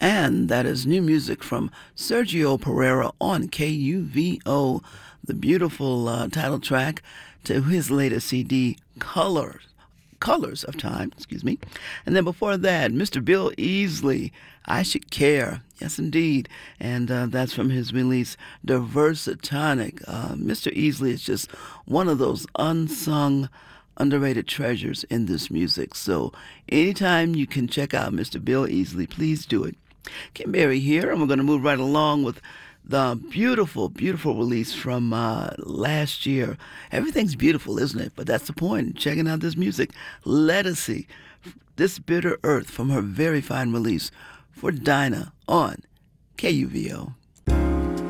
And that is new music from Sergio Pereira on KUVO, the beautiful title track to his latest CD, Colors of Time, excuse me. And then before that, Mr. Bill Easley, I Should Care. Yes, indeed. And that's from his release, Diversitonic. Mr. Easley is just one of those unsung, underrated treasures in this music. So anytime you can check out Mr. Bill Easley, please do it. Kim Berry here, and we're going to move right along with the beautiful, beautiful release from last year. Everything's beautiful, isn't it? But that's the point. Checking out this music. Lettucey, This Bitter Earth, from her very fine release for Dinah on KUVO.